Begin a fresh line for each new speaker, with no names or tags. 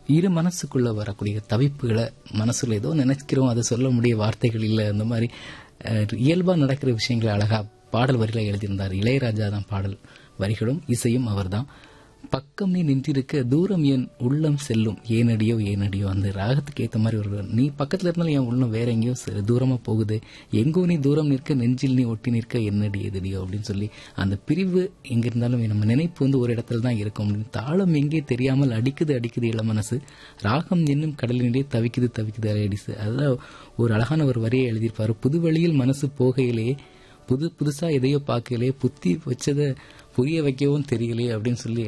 இரு மனசுக்குள்ள வரக்கூடிய தவிப்புகளை மனசுல ஏதோ நினைக்கிறோம், அதை சொல்ல முடிய வார்த்தைகள் இல்லை. அந்த மாதிரி இயல்பா நடக்கிற விஷயங்களை அழகா பாடல் வரிகளை எழுதியிருந்தார். இளையராஜா தான் பாடல் வரிகளும் இசையும் அவர்தான். பக்கம் நீ நின்றிருக்க தூரம் என் உள்ளம் செல்லும் ஏனடியோ ஏனடியோ. அந்த ராகத்துக்கு ஏற்ற மாதிரி ஒரு நீ பக்கத்துல இருந்தாலும் என் உள்ளம் வேற எங்கேயோ தூரமா போகுது, எங்கோ நீ தூரம் நிற்க நெஞ்சில் நீ ஒட்டி நிற்க என்னடி எதடியோ அப்படின்னு சொல்லி அந்த பிரிவு எங்க இருந்தாலும் நம்ம நினைப்பு ஒரு இடத்துல தான் இருக்கும் அப்படின்னு தாளம் எங்கே தெரியாமல் அடிக்குது இள மனசு, ராகம் என்னும் கடலினிடையே தவிக்குது அலையடிசு. அதெல்லாம் ஒரு அழகான ஒரு வரியை எழுதியிருப்பாரு. புது வழியில் மனசு போகையிலேயே புதுசா எதையோ பார்க்கலையே புத்தி வச்சதை புரிய வைக்கவும் தெரியலையே அப்படின்னு சொல்லி